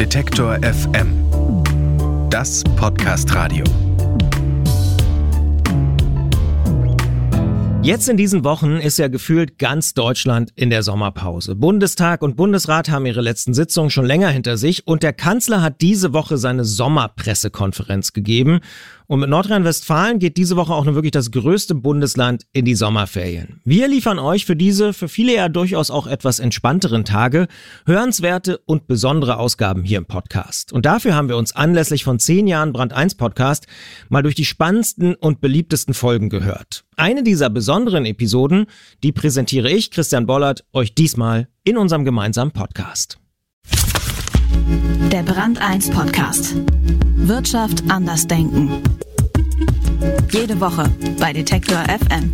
Detektor FM. Das Podcast-Radio. Jetzt in diesen Wochen ist ja gefühlt ganz Deutschland in der Sommerpause. Bundestag und Bundesrat haben ihre letzten Sitzungen schon länger hinter sich und der Kanzler hat diese Woche seine Sommerpressekonferenz gegeben. Und mit Nordrhein-Westfalen geht diese Woche auch nur wirklich das größte Bundesland in die Sommerferien. Wir liefern euch für diese, für viele ja durchaus auch etwas entspannteren Tage, hörenswerte und besondere Ausgaben hier im Podcast. Und dafür haben wir uns anlässlich von 10 Jahren Brand 1 Podcast mal durch die spannendsten und beliebtesten Folgen gehört. Eine dieser besonderen Episoden, die präsentiere ich, Christian Bollert, euch diesmal in unserem gemeinsamen Podcast. Der Brand 1 Podcast. Wirtschaft anders denken. Jede Woche bei Detektor FM.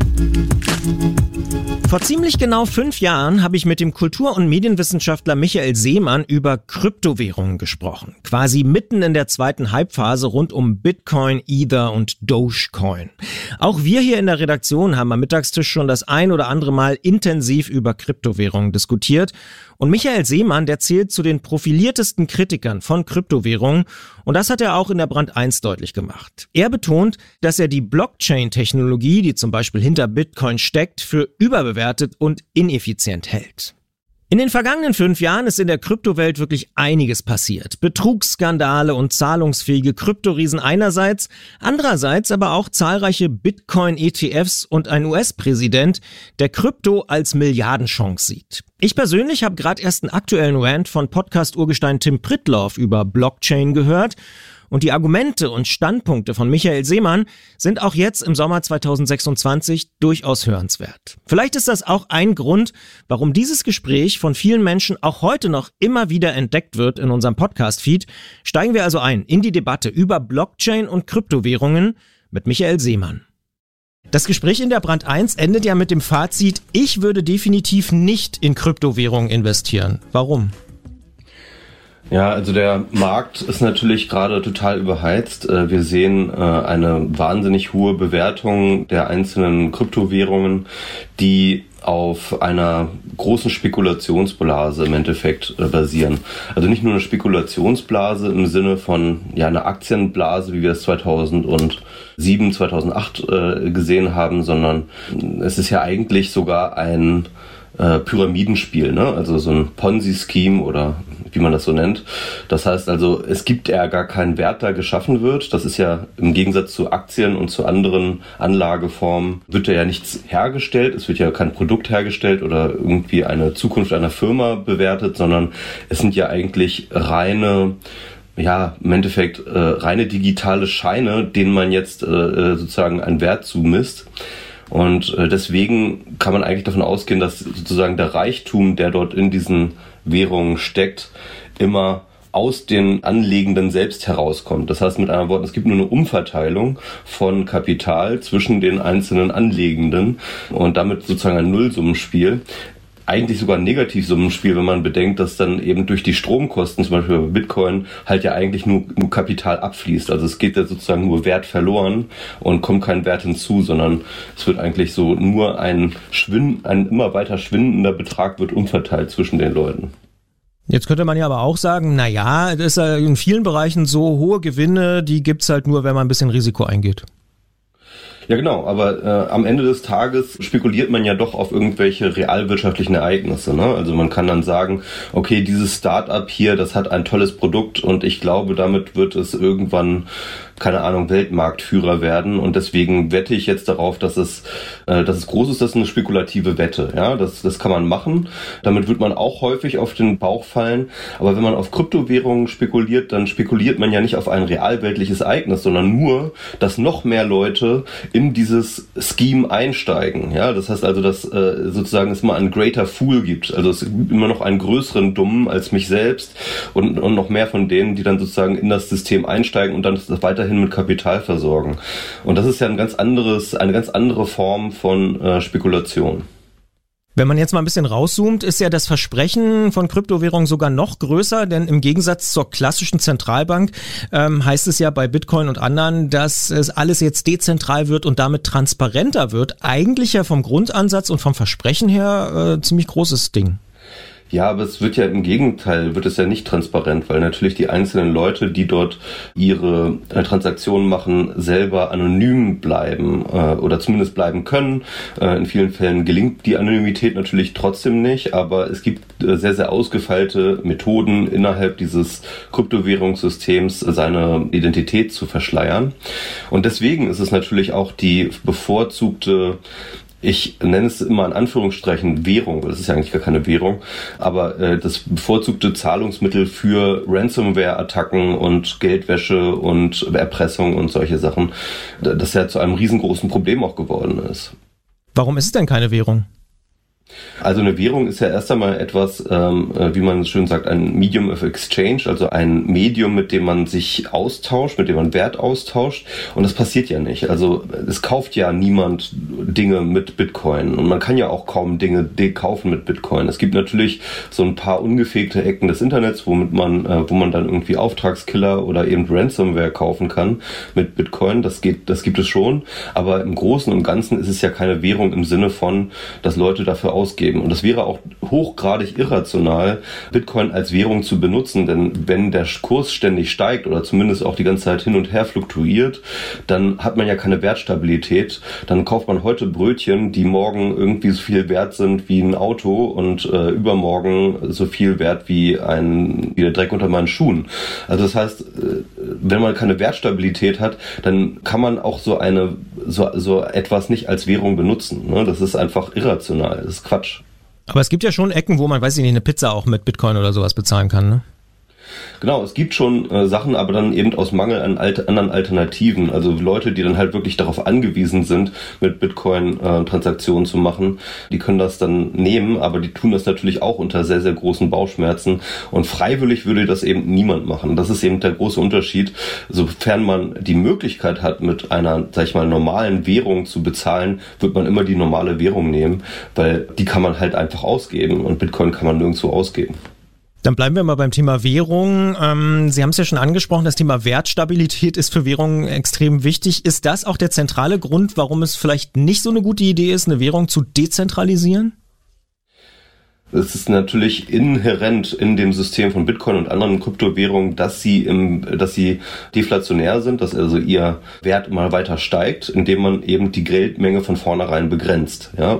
Vor ziemlich genau 5 Jahren habe ich mit dem Kultur- und Medienwissenschaftler Michael Seemann über Kryptowährungen gesprochen. Quasi mitten in der zweiten Hypephase rund um Bitcoin, Ether und Dogecoin. Auch wir hier in der Redaktion haben am Mittagstisch schon das ein oder andere Mal intensiv über Kryptowährungen diskutiert. Und Michael Seemann, der zählt zu den profiliertesten Kritikern von Kryptowährungen. Und das hat er auch in der Brand 1 deutlich gemacht. Er betont, dass er die Blockchain-Technologie, die zum Beispiel hinter Bitcoin steckt, für überbewertet und ineffizient hält. In den vergangenen 5 Jahren ist in der Kryptowelt wirklich einiges passiert. Betrugsskandale und zahlungsfähige Kryptoriesen einerseits, andererseits aber auch zahlreiche Bitcoin-ETFs und ein US-Präsident, der Krypto als Milliardenchance sieht. Ich persönlich habe gerade erst einen aktuellen Rant von Podcast-Urgestein Tim Pritlove über Blockchain gehört. Und die Argumente und Standpunkte von Michael Seemann sind auch jetzt im Sommer 2026 durchaus hörenswert. Vielleicht ist das auch ein Grund, warum dieses Gespräch von vielen Menschen auch heute noch immer wieder entdeckt wird in unserem Podcast-Feed. Steigen wir also ein in die Debatte über Blockchain und Kryptowährungen mit Michael Seemann. Das Gespräch in der Brand 1 endet ja mit dem Fazit, ich würde definitiv nicht in Kryptowährungen investieren. Warum? Ja, also der Markt ist natürlich gerade total überheizt. Wir sehen eine wahnsinnig hohe Bewertung der einzelnen Kryptowährungen, die auf einer großen Spekulationsblase im Endeffekt basieren. Also nicht nur eine Spekulationsblase im Sinne von einer Aktienblase, wie wir es 2007, 2008 gesehen haben, sondern es ist ja eigentlich sogar ein Pyramidenspiel, ne? Also so ein Ponzi-Scheme oder wie man das so nennt. Das heißt also, es gibt ja gar keinen Wert, der geschaffen wird. Das ist ja im Gegensatz zu Aktien und zu anderen Anlageformen wird ja nichts hergestellt. Es wird ja kein Produkt hergestellt oder irgendwie eine Zukunft einer Firma bewertet, sondern es sind ja eigentlich reine digitale Scheine, denen man jetzt sozusagen einen Wert zumisst. Und deswegen kann man eigentlich davon ausgehen, dass sozusagen der Reichtum, der dort in diesen Währungen steckt, immer aus den Anlegenden selbst herauskommt. Das heißt mit anderen Worten, es gibt nur eine Umverteilung von Kapital zwischen den einzelnen Anlegenden und damit sozusagen ein Nullsummenspiel. Eigentlich sogar ein Negativsummenspiel, wenn man bedenkt, dass dann eben durch die Stromkosten, zum Beispiel bei Bitcoin, halt ja eigentlich nur Kapital abfließt. Also es geht ja sozusagen nur Wert verloren und kommt kein Wert hinzu, sondern es wird eigentlich so nur ein immer weiter schwindender Betrag wird umverteilt zwischen den Leuten. Jetzt könnte man ja aber auch sagen, es ist ja in vielen Bereichen so, hohe Gewinne, die gibt's halt nur, wenn man ein bisschen Risiko eingeht. Ja genau, aber am Ende des Tages spekuliert man ja doch auf irgendwelche realwirtschaftlichen Ereignisse, ne? Also man kann dann sagen, okay, dieses Start-up hier, das hat ein tolles Produkt und ich glaube, damit wird es irgendwann, keine Ahnung, Weltmarktführer werden und deswegen wette ich jetzt darauf, dass es groß ist. Das ist eine spekulative Wette, ja, das kann man machen. Damit wird man auch häufig auf den Bauch fallen, aber wenn man auf Kryptowährungen spekuliert, dann spekuliert man ja nicht auf ein realweltliches Ereignis, sondern nur, dass noch mehr Leute in dieses Scheme einsteigen, ja, das heißt also, dass sozusagen es immer einen greater fool gibt, also es gibt immer noch einen größeren Dummen als mich selbst und noch mehr von denen, die dann sozusagen in das System einsteigen und dann das weiterhin mit Kapital versorgen. Und das ist ja eine ganz andere Form von Spekulation. Wenn man jetzt mal ein bisschen rauszoomt, ist ja das Versprechen von Kryptowährungen sogar noch größer, denn im Gegensatz zur klassischen Zentralbank heißt es ja bei Bitcoin und anderen, dass es alles jetzt dezentral wird und damit transparenter wird. Eigentlich ja vom Grundansatz und vom Versprechen her ziemlich großes Ding. Ja, aber es wird ja im Gegenteil, wird es ja nicht transparent, weil natürlich die einzelnen Leute, die dort ihre Transaktionen machen, selber anonym bleiben oder zumindest bleiben können. In vielen Fällen gelingt die Anonymität natürlich trotzdem nicht, aber es gibt sehr, sehr ausgefeilte Methoden innerhalb dieses Kryptowährungssystems, seine Identität zu verschleiern. Und deswegen ist es natürlich auch die bevorzugte, ich nenne es immer in Anführungsstrichen Währung, weil es ist ja eigentlich gar keine Währung, aber das bevorzugte Zahlungsmittel für Ransomware-Attacken und Geldwäsche und Erpressung und solche Sachen, das ja zu einem riesengroßen Problem auch geworden ist. Warum ist es denn keine Währung? Also eine Währung ist ja erst einmal etwas, wie man schön sagt, ein Medium of Exchange, also ein Medium, mit dem man sich austauscht, mit dem man Wert austauscht, und das passiert ja nicht. Also es kauft ja niemand Dinge mit Bitcoin und man kann ja auch kaum Dinge kaufen mit Bitcoin. Es gibt natürlich so ein paar ungefegte Ecken des Internets, wo man dann irgendwie Auftragskiller oder eben Ransomware kaufen kann mit Bitcoin. Das gibt es schon, aber im Großen und Ganzen ist es ja keine Währung im Sinne von, dass Leute dafür ausgeben. Und das wäre auch hochgradig irrational, Bitcoin als Währung zu benutzen, denn wenn der Kurs ständig steigt oder zumindest auch die ganze Zeit hin und her fluktuiert, dann hat man ja keine Wertstabilität. Dann kauft man heute Brötchen, die morgen irgendwie so viel wert sind wie ein Auto und übermorgen so viel wert wie der Dreck unter meinen Schuhen. Also das heißt, wenn man keine Wertstabilität hat, dann kann man auch so etwas nicht als Währung benutzen. Ne? Das ist einfach irrational. Das ist Quatsch. Aber es gibt ja schon Ecken, wo man, weiß ich nicht, eine Pizza auch mit Bitcoin oder sowas bezahlen kann, ne? Genau, es gibt schon Sachen, aber dann eben aus Mangel an anderen Alternativen. Also Leute, die dann halt wirklich darauf angewiesen sind, mit Bitcoin Transaktionen zu machen, die können das dann nehmen, aber die tun das natürlich auch unter sehr, sehr großen Bauchschmerzen. Und freiwillig würde das eben niemand machen. Das ist eben der große Unterschied. Sofern man die Möglichkeit hat, mit einer, sag ich mal, normalen Währung zu bezahlen, wird man immer die normale Währung nehmen, weil die kann man halt einfach ausgeben und Bitcoin kann man nirgendwo ausgeben. Dann bleiben wir mal beim Thema Währung. Sie haben es ja schon angesprochen, das Thema Wertstabilität ist für Währungen extrem wichtig. Ist das auch der zentrale Grund, warum es vielleicht nicht so eine gute Idee ist, eine Währung zu dezentralisieren? Es ist natürlich inhärent in dem System von Bitcoin und anderen Kryptowährungen, dass sie deflationär sind, dass also ihr Wert immer weiter steigt, indem man eben die Geldmenge von vornherein begrenzt. Ja?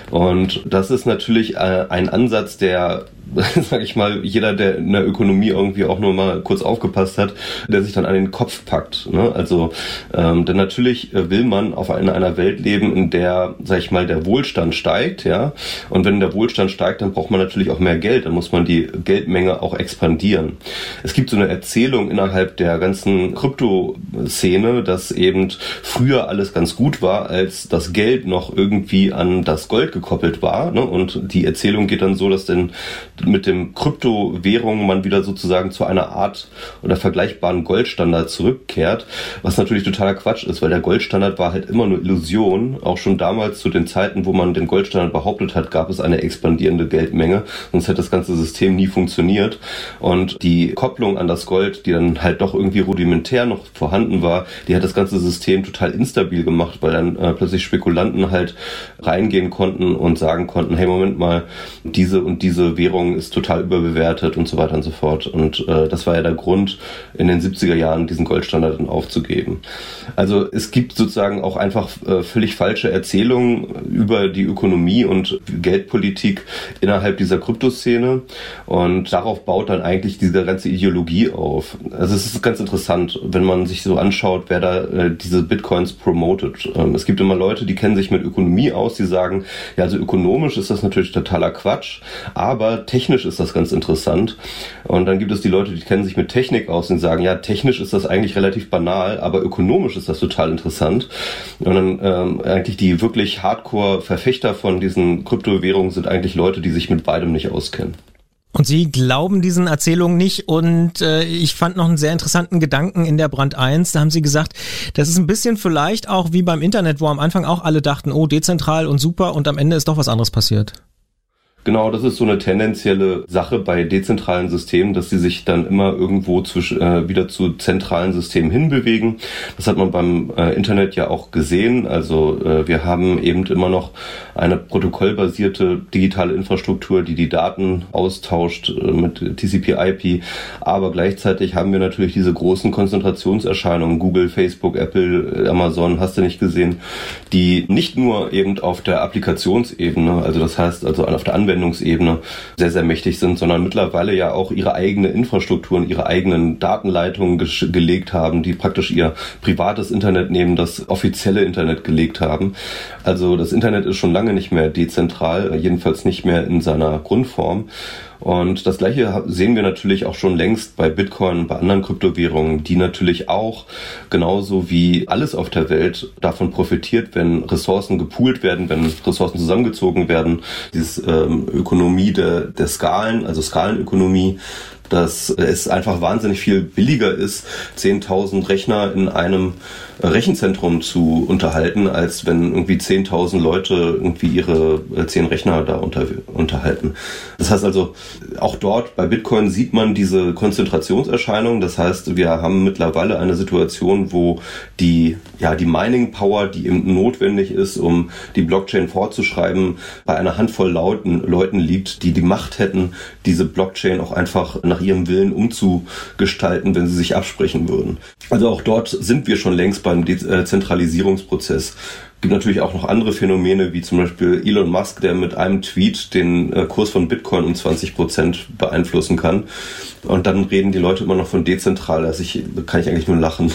Und das ist natürlich ein Ansatz, der, sag ich mal, jeder, der in der Ökonomie irgendwie auch nur mal kurz aufgepasst hat, der sich dann an den Kopf packt. Ne? Also, denn natürlich will man in einer Welt leben, in der, sag ich mal, der Wohlstand steigt, ja. Und wenn der Wohlstand steigt, dann braucht man natürlich auch mehr Geld. Dann muss man die Geldmenge auch expandieren. Es gibt so eine Erzählung innerhalb der ganzen Kryptoszene, dass eben früher alles ganz gut war, als das Geld noch irgendwie an das Gold gekoppelt war. Ne? Und die Erzählung geht dann so, dass denn mit dem Kryptowährung man wieder sozusagen zu einer Art oder vergleichbaren Goldstandard zurückkehrt, was natürlich totaler Quatsch ist, weil der Goldstandard war halt immer nur Illusion. Auch schon damals zu den Zeiten, wo man den Goldstandard behauptet hat, gab es eine expandierende Geldmenge, sonst hätte das ganze System nie funktioniert. Und die Kopplung an das Gold, die dann halt doch irgendwie rudimentär noch vorhanden war, die hat das ganze System total instabil gemacht, weil dann plötzlich Spekulanten halt reingehen konnten und sagen konnten, hey, Moment mal, diese und diese Währung ist total überbewertet und so weiter und so fort. Und das war ja der Grund, in den 70er Jahren diesen Goldstandard dann aufzugeben. Also es gibt sozusagen auch einfach völlig falsche Erzählungen über die Ökonomie und Geldpolitik innerhalb dieser Kryptoszene. Und darauf baut dann eigentlich diese ganze Ideologie auf. Also es ist ganz interessant, wenn man sich so anschaut, wer da diese Bitcoins promotet. Es gibt immer Leute, die kennen sich mit Ökonomie aus, die sagen, ja, also ökonomisch ist das natürlich totaler Quatsch, aber technisch ist das ganz interessant. Und dann gibt es die Leute, die kennen sich mit Technik aus und sagen, ja, technisch ist das eigentlich relativ banal, aber ökonomisch ist das total interessant. Und dann eigentlich die wirklich Hardcore-Verfechter von diesen Kryptowährungen sind eigentlich Leute, die sich mit beidem nicht auskennen. Und Sie glauben diesen Erzählungen nicht, und ich fand noch einen sehr interessanten Gedanken in der Brand 1, da haben Sie gesagt, das ist ein bisschen vielleicht auch wie beim Internet, wo am Anfang auch alle dachten, oh, dezentral und super, und am Ende ist doch was anderes passiert. Genau, das ist so eine tendenzielle Sache bei dezentralen Systemen, dass sie sich dann immer irgendwo wieder zu zentralen Systemen hinbewegen. Das hat man beim Internet ja auch gesehen. Also wir haben eben immer noch eine protokollbasierte digitale Infrastruktur, die die Daten austauscht mit TCP/IP. Aber gleichzeitig haben wir natürlich diese großen Konzentrationserscheinungen, Google, Facebook, Apple, Amazon, hast du nicht gesehen, die nicht nur eben auf der Applikationsebene, also das heißt also auf der Anwendungsebene sehr, sehr mächtig sind, sondern mittlerweile ja auch ihre eigene Infrastrukturen, ihre eigenen Datenleitungen gelegt haben, die praktisch ihr privates Internet neben das offizielle Internet gelegt haben. Also das Internet ist schon lange nicht mehr dezentral, jedenfalls nicht mehr in seiner Grundform. Und das Gleiche sehen wir natürlich auch schon längst bei Bitcoin und bei anderen Kryptowährungen, die natürlich auch genauso wie alles auf der Welt davon profitiert, wenn Ressourcen gepoolt werden, wenn Ressourcen zusammengezogen werden. Diese Ökonomie der Skalen, also Skalenökonomie, dass es einfach wahnsinnig viel billiger ist, 10.000 Rechner in einem Rechenzentrum zu unterhalten, als wenn irgendwie 10.000 Leute irgendwie ihre 10 Rechner da unterhalten. Das heißt also, auch dort bei Bitcoin sieht man diese Konzentrationserscheinung. Das heißt, wir haben mittlerweile eine Situation, wo die Mining Power, die eben notwendig ist, um die Blockchain vorzuschreiben, bei einer Handvoll Leuten liegt, die die Macht hätten, diese Blockchain auch einfach nach ihrem Willen umzugestalten, wenn sie sich absprechen würden. Also auch dort sind wir schon längst beim Dezentralisierungsprozess. Es gibt natürlich auch noch andere Phänomene, wie zum Beispiel Elon Musk, der mit einem Tweet den Kurs von Bitcoin um 20% beeinflussen kann. Und dann reden die Leute immer noch von dezentral. Da kann ich eigentlich nur lachen.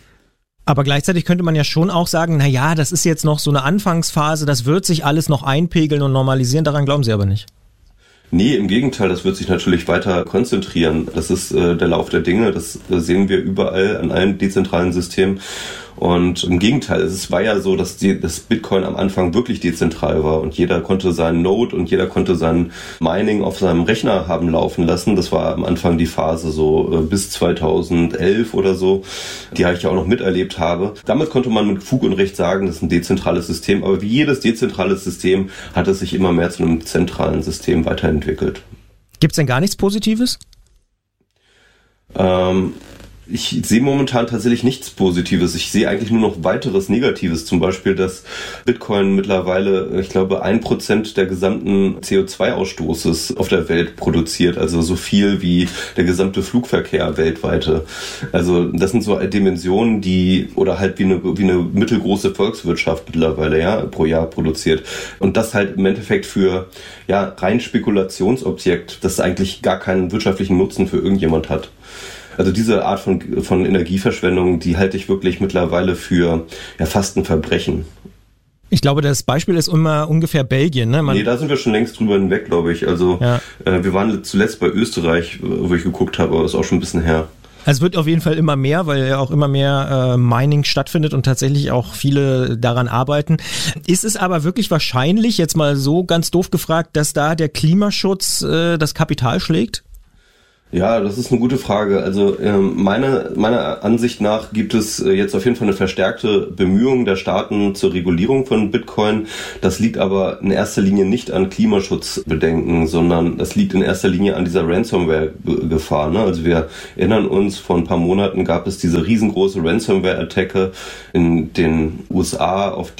Aber gleichzeitig könnte man ja schon auch sagen, na ja, das ist jetzt noch so eine Anfangsphase, das wird sich alles noch einpegeln und normalisieren. Daran glauben Sie aber nicht. Nee, im Gegenteil, das wird sich natürlich weiter konzentrieren. Das ist der Lauf der Dinge, das sehen wir überall an allen dezentralen Systemen. Und im Gegenteil, es war ja so, dass das Bitcoin am Anfang wirklich dezentral war und jeder konnte seinen Node und jeder konnte sein Mining auf seinem Rechner haben laufen lassen. Das war am Anfang die Phase so bis 2011 oder so, die ich ja auch noch miterlebt habe. Damit konnte man mit Fug und Recht sagen, das ist ein dezentrales System, aber wie jedes dezentrale System hat es sich immer mehr zu einem zentralen System weiterentwickelt. Gibt's denn gar nichts Positives? Ich sehe momentan tatsächlich nichts Positives. Ich sehe eigentlich nur noch weiteres Negatives. Zum Beispiel, dass Bitcoin mittlerweile, ich glaube, 1% der gesamten CO2-Ausstoßes auf der Welt produziert. Also so viel wie der gesamte Flugverkehr weltweite. Also das sind so Dimensionen, oder halt wie eine mittelgroße Volkswirtschaft mittlerweile, ja, pro Jahr produziert. Und das halt im Endeffekt für, ja, rein Spekulationsobjekt, das eigentlich gar keinen wirtschaftlichen Nutzen für irgendjemand hat. Also diese Art von Energieverschwendung, die halte ich wirklich mittlerweile für fast ein Verbrechen. Ich glaube, das Beispiel ist immer ungefähr Belgien, ne? Nee, da sind wir schon längst drüber hinweg, glaube ich. Also ja. Wir waren zuletzt bei Österreich, wo ich geguckt habe, aber das ist auch schon ein bisschen her. Also es wird auf jeden Fall immer mehr, weil ja auch immer mehr Mining stattfindet und tatsächlich auch viele daran arbeiten. Ist es aber wirklich wahrscheinlich, jetzt mal so ganz doof gefragt, dass da der Klimaschutz das Kapital schlägt? Ja, das ist eine gute Frage. Also meiner Ansicht nach gibt es jetzt auf jeden Fall eine verstärkte Bemühung der Staaten zur Regulierung von Bitcoin. Das liegt aber in erster Linie nicht an Klimaschutzbedenken, sondern das liegt in erster Linie an dieser Ransomware-Gefahr. Ne? Also wir erinnern uns, vor ein paar Monaten gab es diese riesengroße Ransomware-Attacke in den USA auf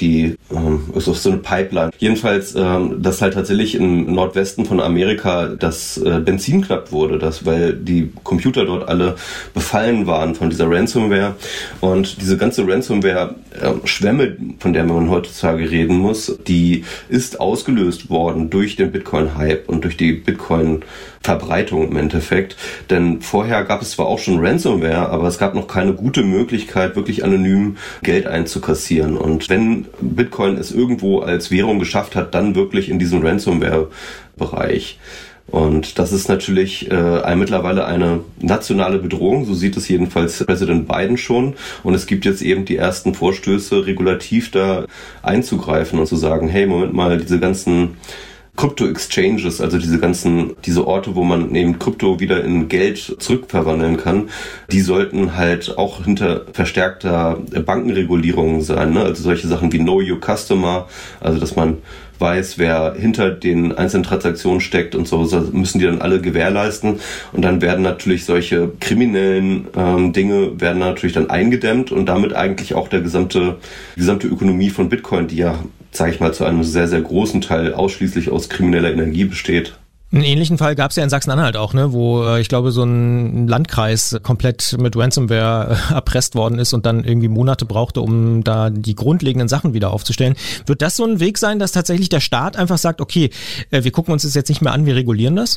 so eine Pipeline. Jedenfalls, dass halt tatsächlich im Nordwesten von Amerika das Benzin knapp wurde, weil die Computer dort alle befallen waren von dieser Ransomware. Und diese ganze Ransomware-Schwemme, von der man heutzutage reden muss, die ist ausgelöst worden durch den Bitcoin-Hype und durch die Bitcoin-Verbreitung im Endeffekt. Denn vorher gab es zwar auch schon Ransomware, aber es gab noch keine gute Möglichkeit, wirklich anonym Geld einzukassieren. Und wenn Bitcoin es irgendwo als Währung geschafft hat, dann wirklich in diesem Ransomware-Bereich. Und das ist natürlich mittlerweile eine nationale Bedrohung, so sieht es jedenfalls Präsident Biden schon. Und es gibt jetzt eben die ersten Vorstöße, regulativ da einzugreifen und zu sagen, hey, Moment mal, diese ganzen Krypto-Exchanges, also diese Orte, wo man eben Krypto wieder in Geld zurückverwandeln kann, die sollten halt auch hinter verstärkter Bankenregulierung sein, ne? Also solche Sachen wie Know Your Customer, also dass man weiß, wer hinter den einzelnen Transaktionen steckt und so, das müssen die dann alle gewährleisten. Und dann werden natürlich solche kriminellen Dinge werden natürlich dann eingedämmt und damit eigentlich auch die gesamte Ökonomie von Bitcoin, die ja, sage ich mal, zu einem sehr, sehr großen Teil ausschließlich aus krimineller Energie besteht. Einen ähnlichen Fall gab es ja in Sachsen-Anhalt auch, ne, wo ich glaube so ein Landkreis komplett mit Ransomware erpresst worden ist und dann irgendwie Monate brauchte, um da die grundlegenden Sachen wieder aufzustellen. Wird das so ein Weg sein, dass tatsächlich der Staat einfach sagt, okay, wir gucken uns das jetzt nicht mehr an, wir regulieren das?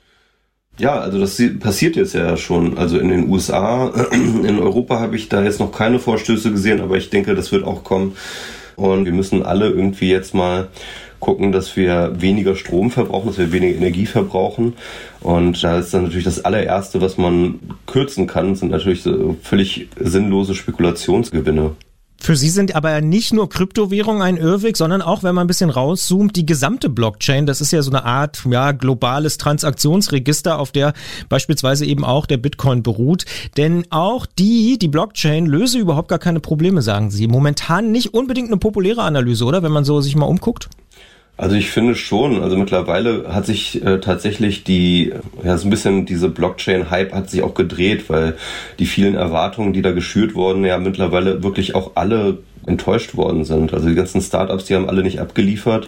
Ja, also das passiert jetzt ja schon. Also in den USA, in Europa habe ich da jetzt noch keine Vorstöße gesehen, aber ich denke, das wird auch kommen. Und wir müssen alle irgendwie jetzt mal gucken, dass wir weniger Strom verbrauchen, dass wir weniger Energie verbrauchen. Und da ist dann natürlich das allererste, was man kürzen kann, sind natürlich so völlig sinnlose Spekulationsgewinne. Für Sie sind aber nicht nur Kryptowährungen ein Irrweg, sondern auch, wenn man ein bisschen rauszoomt, die gesamte Blockchain. Das ist ja so eine Art globales Transaktionsregister, auf der beispielsweise eben auch der Bitcoin beruht. Denn auch die Blockchain löse überhaupt gar keine Probleme, sagen Sie. Momentan nicht unbedingt eine populäre Analyse, oder? Wenn man so sich mal umguckt. Also ich finde schon, also mittlerweile hat sich tatsächlich so ein bisschen diese Blockchain-Hype hat sich auch gedreht, weil die vielen Erwartungen, die da geschürt wurden, ja mittlerweile wirklich auch alle enttäuscht worden sind. Also die ganzen Startups, die haben alle nicht abgeliefert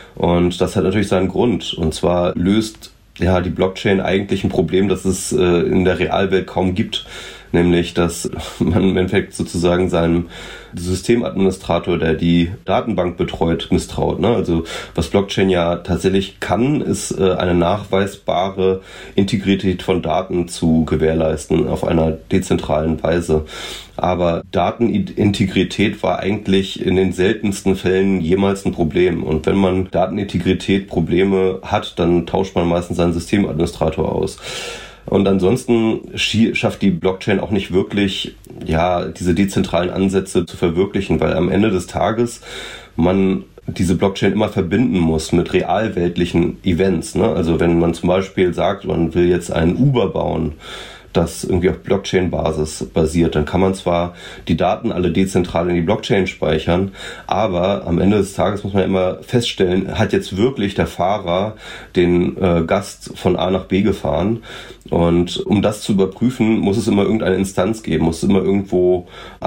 und das hat natürlich seinen Grund. Und zwar löst die Blockchain eigentlich ein Problem, das es in der Realwelt kaum gibt. Nämlich, dass man im Endeffekt sozusagen seinem Systemadministrator, der die Datenbank betreut, misstraut. Ne? Also was Blockchain ja tatsächlich kann, ist eine nachweisbare Integrität von Daten zu gewährleisten auf einer dezentralen Weise. Aber Datenintegrität war eigentlich in den seltensten Fällen jemals ein Problem. Und wenn man Datenintegrität Probleme hat, dann tauscht man meistens seinen Systemadministrator aus. Und ansonsten schafft die Blockchain auch nicht wirklich, diese dezentralen Ansätze zu verwirklichen, weil am Ende des Tages man diese Blockchain immer verbinden muss mit realweltlichen Events. Ne? Also wenn man zum Beispiel sagt, man will jetzt einen Uber bauen, das irgendwie auf Blockchain-Basis basiert, dann kann man zwar die Daten alle dezentral in die Blockchain speichern, aber am Ende des Tages muss man immer feststellen, hat jetzt wirklich der Fahrer den Gast von A nach B gefahren? Und um das zu überprüfen, muss es immer irgendeine Instanz geben, muss es immer irgendwo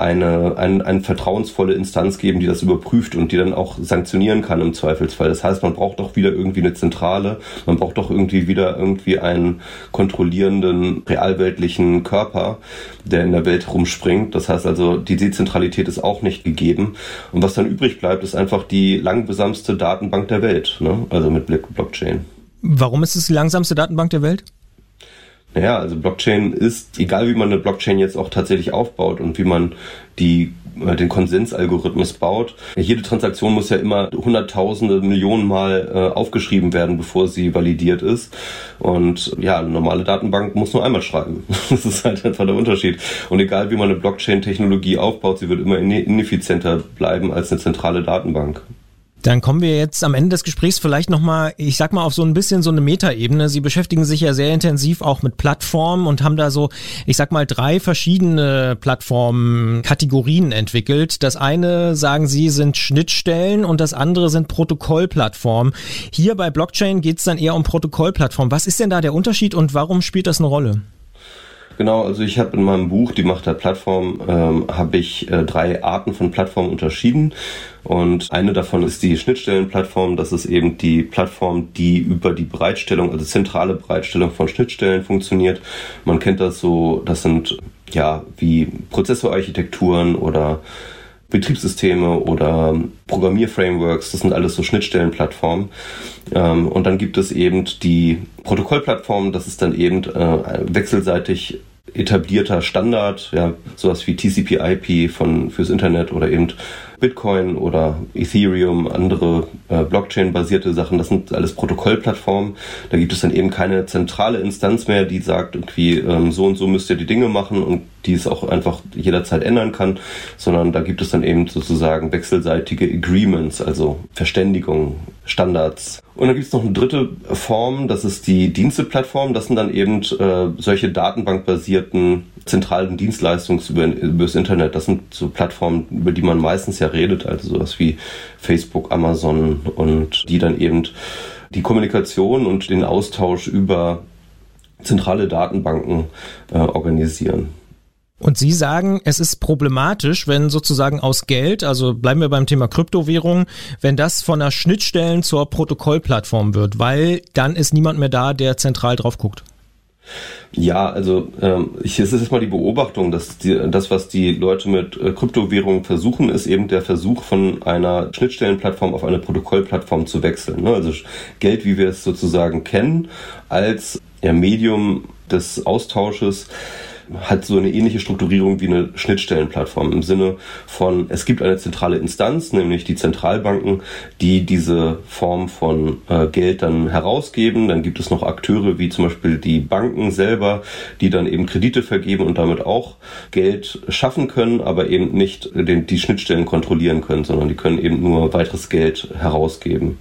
eine vertrauensvolle Instanz geben, die das überprüft und die dann auch sanktionieren kann im Zweifelsfall. Das heißt, man braucht doch wieder irgendwie eine Zentrale, man braucht doch wieder einen kontrollierenden, realweltlichen Körper, der in der Welt rumspringt. Das heißt also, die Dezentralität ist auch nicht gegeben. Und was dann übrig bleibt, ist einfach die langsamste Datenbank der Welt, ne? Also mit Blockchain. Warum ist es die langsamste Datenbank der Welt? Naja, also Blockchain ist, egal wie man eine Blockchain jetzt auch tatsächlich aufbaut und wie man den Konsensalgorithmus baut, jede Transaktion muss ja immer hunderttausende, Millionen Mal aufgeschrieben werden, bevor sie validiert ist. Und eine normale Datenbank muss nur einmal schreiben. Das ist halt einfach der Unterschied. Und egal wie man eine Blockchain-Technologie aufbaut, sie wird immer ineffizienter bleiben als eine zentrale Datenbank. Dann kommen wir jetzt am Ende des Gesprächs vielleicht nochmal, ich sag mal, auf so ein bisschen so eine Metaebene. Sie beschäftigen sich ja sehr intensiv auch mit Plattformen und haben da so, ich sag mal, 3 verschiedene Plattformkategorien entwickelt. Das eine, sagen Sie, sind Schnittstellen und das andere sind Protokollplattformen. Hier bei Blockchain geht es dann eher um Protokollplattformen. Was ist denn da der Unterschied und warum spielt das eine Rolle? Genau, also ich habe in meinem Buch Die Macht der Plattform habe ich 3 Arten von Plattformen unterschieden und eine davon ist die Schnittstellenplattform. Das ist eben die Plattform, die über die Bereitstellung, also zentrale Bereitstellung von Schnittstellen funktioniert. Man kennt das so, das sind wie Prozessorarchitekturen oder Betriebssysteme oder Programmierframeworks, das sind alles so Schnittstellenplattformen. Und dann gibt es eben die Protokollplattform, das ist dann eben wechselseitig etablierter Standard, sowas wie TCP/IP fürs Internet oder eben Bitcoin oder Ethereum, andere Blockchain-basierte Sachen, das sind alles Protokollplattformen. Da gibt es dann eben keine zentrale Instanz mehr, die sagt irgendwie, so und so müsst ihr die Dinge machen und die es auch einfach jederzeit ändern kann, sondern da gibt es dann eben sozusagen wechselseitige Agreements, also Verständigungen, Standards. Und dann gibt es noch eine dritte Form, das ist die Diensteplattform. Das sind dann eben solche datenbankbasierten zentralen Dienstleistungen über das Internet. Das sind so Plattformen, über die man meistens ja redet, also sowas wie Facebook, Amazon, und die dann eben die Kommunikation und den Austausch über zentrale Datenbanken organisieren. Und Sie sagen, es ist problematisch, wenn sozusagen aus Geld, also bleiben wir beim Thema Kryptowährung, wenn das von der Schnittstellen zur Protokollplattform wird, weil dann ist niemand mehr da, der zentral drauf guckt. Ja, also es ist jetzt mal die Beobachtung, dass das, was die Leute mit Kryptowährungen versuchen, ist eben der Versuch, von einer Schnittstellenplattform auf eine Protokollplattform zu wechseln. Ne? Also Geld, wie wir es sozusagen kennen, als Medium des Austausches, hat so eine ähnliche Strukturierung wie eine Schnittstellenplattform im Sinne von, es gibt eine zentrale Instanz, nämlich die Zentralbanken, die diese Form von Geld dann herausgeben. Dann gibt es noch Akteure wie zum Beispiel die Banken selber, die dann eben Kredite vergeben und damit auch Geld schaffen können, aber eben nicht die Schnittstellen kontrollieren können, sondern die können eben nur weiteres Geld herausgeben.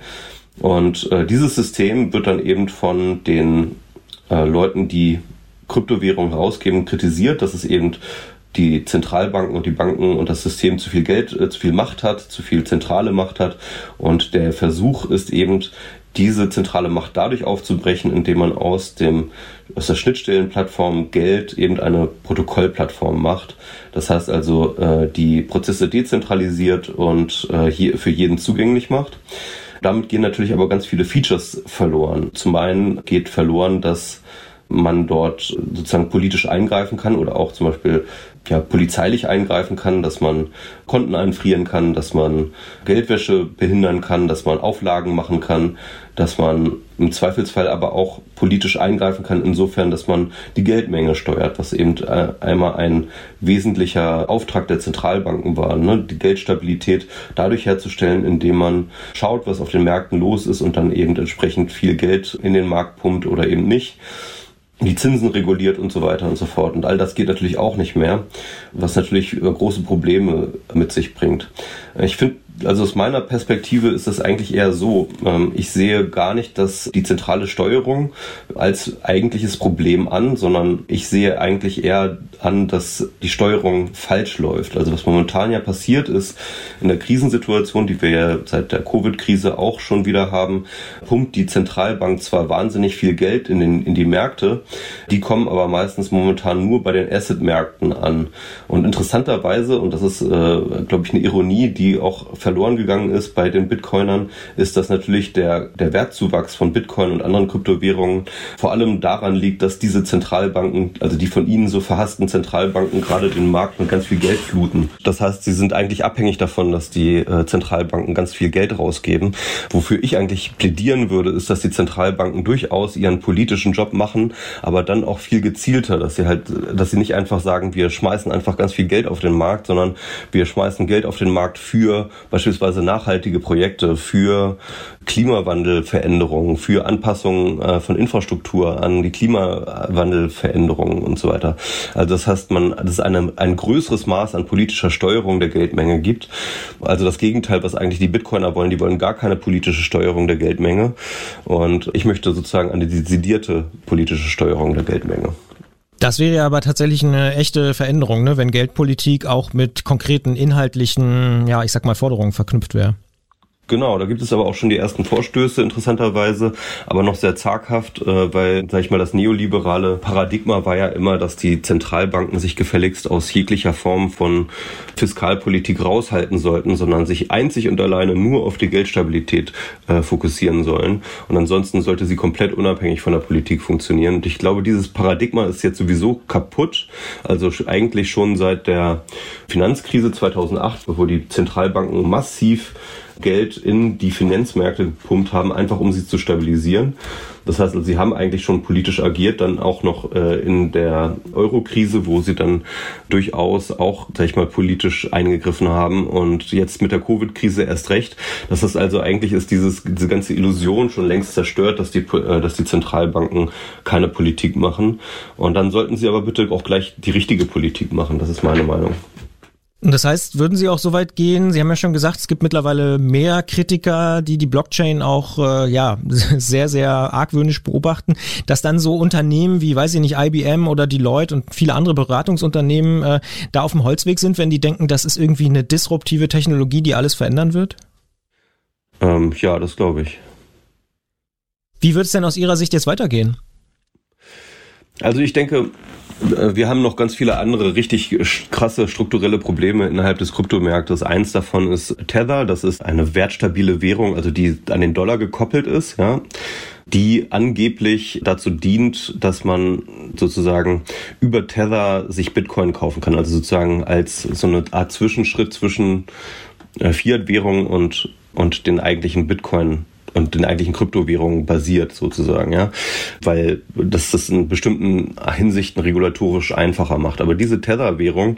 Und dieses System wird dann eben von den Leuten, die Kryptowährungen herausgeben, kritisiert, dass es eben die Zentralbanken und die Banken und das System zu viel Geld, zu viel Macht hat, zu viel zentrale Macht hat. Und der Versuch ist eben, diese zentrale Macht dadurch aufzubrechen, indem man aus der Schnittstellenplattform Geld eben eine Protokollplattform macht. Das heißt also, die Prozesse dezentralisiert und hier für jeden zugänglich macht. Damit gehen natürlich aber ganz viele Features verloren. Zum einen geht verloren, dass man dort sozusagen politisch eingreifen kann oder auch zum Beispiel polizeilich eingreifen kann, dass man Konten einfrieren kann, dass man Geldwäsche behindern kann, dass man Auflagen machen kann, dass man im Zweifelsfall aber auch politisch eingreifen kann, insofern, dass man die Geldmenge steuert, was eben einmal ein wesentlicher Auftrag der Zentralbanken war, ne? Die Geldstabilität dadurch herzustellen, indem man schaut, was auf den Märkten los ist und dann eben entsprechend viel Geld in den Markt pumpt oder eben nicht. Die Zinsen reguliert und so weiter und so fort. Und all das geht natürlich auch nicht mehr, was natürlich große Probleme mit sich bringt. Ich finde, also aus meiner Perspektive ist das eigentlich eher so. Ich sehe gar nicht, dass die zentrale Steuerung als eigentliches Problem an, sondern ich sehe eigentlich eher an, dass die Steuerung falsch läuft. Also was momentan ja passiert ist, in der Krisensituation, die wir ja seit der Covid-Krise auch schon wieder haben, pumpt die Zentralbank zwar wahnsinnig viel Geld in die Märkte, die kommen aber meistens momentan nur bei den Asset-Märkten an. Und interessanterweise, und das ist, glaube ich, eine Ironie, die auch verloren gegangen ist bei den Bitcoinern, ist, dass natürlich der Wertzuwachs von Bitcoin und anderen Kryptowährungen vor allem daran liegt, dass diese Zentralbanken, also die von ihnen so verhassten Zentralbanken, gerade den Markt mit ganz viel Geld fluten. Das heißt, sie sind eigentlich abhängig davon, dass die Zentralbanken ganz viel Geld rausgeben. Wofür ich eigentlich plädieren würde, ist, dass die Zentralbanken durchaus ihren politischen Job machen, aber dann auch viel gezielter, dass sie nicht einfach sagen, wir schmeißen einfach ganz viel Geld auf den Markt, sondern wir schmeißen Geld auf den Markt für beispielsweise nachhaltige Projekte, für Klimawandelveränderungen, für Anpassungen von Infrastruktur an die Klimawandelveränderungen und so weiter. Also das heißt, dass es ein größeres Maß an politischer Steuerung der Geldmenge gibt. Also das Gegenteil, was eigentlich die Bitcoiner wollen, die wollen gar keine politische Steuerung der Geldmenge. Und ich möchte sozusagen eine dezidierte politische Steuerung der Geldmenge. Das wäre ja aber tatsächlich eine echte Veränderung, ne, wenn Geldpolitik auch mit konkreten inhaltlichen, Forderungen verknüpft wäre. Genau, da gibt es aber auch schon die ersten Vorstöße, interessanterweise, aber noch sehr zaghaft, weil, das neoliberale Paradigma war ja immer, dass die Zentralbanken sich gefälligst aus jeglicher Form von Fiskalpolitik raushalten sollten, sondern sich einzig und alleine nur auf die Geldstabilität fokussieren sollen. Und ansonsten sollte sie komplett unabhängig von der Politik funktionieren. Und ich glaube, dieses Paradigma ist jetzt sowieso kaputt. Also eigentlich schon seit der Finanzkrise 2008, wo die Zentralbanken massiv Geld in die Finanzmärkte gepumpt haben, einfach um sie zu stabilisieren. Das heißt, also sie haben eigentlich schon politisch agiert, dann auch noch in der Euro-Krise, wo sie dann durchaus auch, sag ich mal, politisch eingegriffen haben und jetzt mit der Covid-Krise erst recht. Das heißt also, eigentlich ist diese ganze Illusion schon längst zerstört, dass die Zentralbanken keine Politik machen. Und dann sollten sie aber bitte auch gleich die richtige Politik machen. Das ist meine Meinung. Und das heißt, würden Sie auch so weit gehen, Sie haben ja schon gesagt, es gibt mittlerweile mehr Kritiker, die Blockchain auch sehr, sehr argwöhnisch beobachten, dass dann so Unternehmen wie, weiß ich nicht, IBM oder Deloitte und viele andere Beratungsunternehmen da auf dem Holzweg sind, wenn die denken, das ist irgendwie eine disruptive Technologie, die alles verändern wird? Ja, das glaube ich. Wie wird es denn aus Ihrer Sicht jetzt weitergehen? Also ich denke, wir haben noch ganz viele andere richtig krasse strukturelle Probleme innerhalb des Kryptomarktes. Eins davon ist Tether, das ist eine wertstabile Währung, also die an den Dollar gekoppelt ist, ja, die angeblich dazu dient, dass man sozusagen über Tether sich Bitcoin kaufen kann, also sozusagen als so eine Art Zwischenschritt zwischen Fiat-Währung und den eigentlichen Bitcoin und den eigentlichen Kryptowährungen basiert sozusagen, ja, weil das in bestimmten Hinsichten regulatorisch einfacher macht. Aber diese Tether-Währung,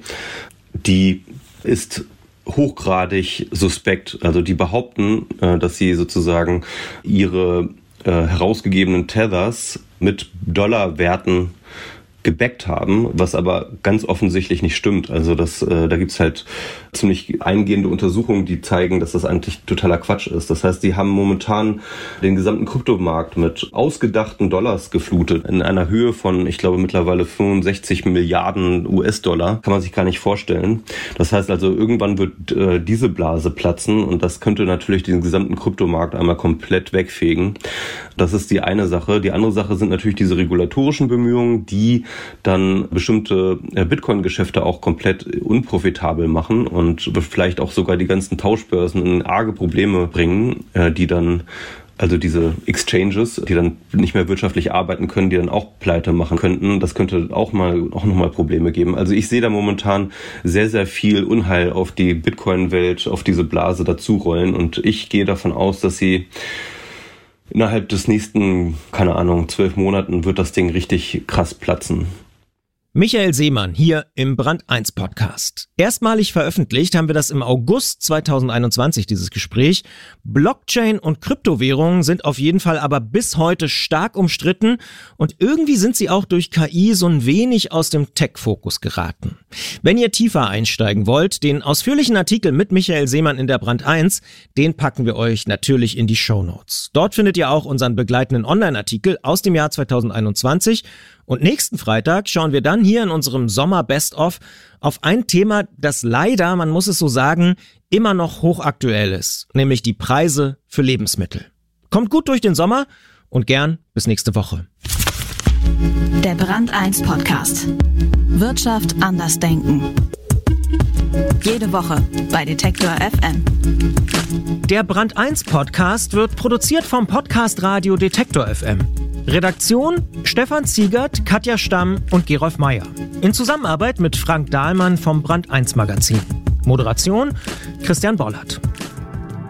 die ist hochgradig suspekt. Also die behaupten, dass sie sozusagen ihre herausgegebenen Tethers mit Dollarwerten gebackt haben, was aber ganz offensichtlich nicht stimmt. Also da gibt's halt ziemlich eingehende Untersuchungen, die zeigen, dass das eigentlich totaler Quatsch ist. Das heißt, die haben momentan den gesamten Kryptomarkt mit ausgedachten Dollars geflutet in einer Höhe von, ich glaube, mittlerweile 65 Milliarden US-Dollar. Kann man sich gar nicht vorstellen. Das heißt also, irgendwann wird diese Blase platzen und das könnte natürlich den gesamten Kryptomarkt einmal komplett wegfegen. Das ist die eine Sache. Die andere Sache sind natürlich diese regulatorischen Bemühungen, die dann bestimmte Bitcoin-Geschäfte auch komplett unprofitabel machen und vielleicht auch sogar die ganzen Tauschbörsen in arge Probleme bringen, die dann, also diese Exchanges, die dann nicht mehr wirtschaftlich arbeiten können, die dann auch pleite machen könnten. Das könnte auch nochmal Probleme geben. Also ich sehe da momentan sehr, sehr viel Unheil auf die Bitcoin-Welt, auf diese Blase dazurollen und ich gehe davon aus, dass sie innerhalb des nächsten, 12 Monaten wird das Ding richtig krass platzen. Michael Seemann hier im Brand 1 Podcast. Erstmalig veröffentlicht haben wir das im August 2021, dieses Gespräch. Blockchain und Kryptowährungen sind auf jeden Fall aber bis heute stark umstritten und irgendwie sind sie auch durch KI so ein wenig aus dem Tech-Fokus geraten. Wenn ihr tiefer einsteigen wollt, den ausführlichen Artikel mit Michael Seemann in der Brand 1, den packen wir euch natürlich in die Shownotes. Dort findet ihr auch unseren begleitenden Online-Artikel aus dem Jahr 2021. Und nächsten Freitag schauen wir dann hier in unserem Sommer Best-of auf ein Thema, das leider, man muss es so sagen, immer noch hochaktuell ist, nämlich die Preise für Lebensmittel. Kommt gut durch den Sommer und gern bis nächste Woche. Der Brand 1 Podcast. Wirtschaft anders denken. Jede Woche bei Detektor FM. Der Brand 1 Podcast wird produziert vom Podcast Radio Detektor FM. Redaktion Stefan Ziegert, Katja Stamm und Gerolf Meyer. In Zusammenarbeit mit Frank Dahlmann vom Brand 1 Magazin. Moderation Christian Bollert.